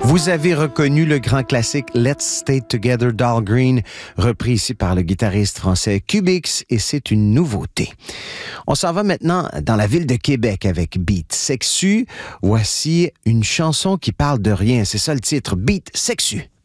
Vous avez reconnu le grand classique Let's Stay Together d'Al Green, repris ici par le guitariste français Cubix, et c'est une nouveauté. On s'en va maintenant dans la ville de Québec avec Beat Sexu. Voici une chanson qui parle de rien, c'est ça le titre, Beat Sexu.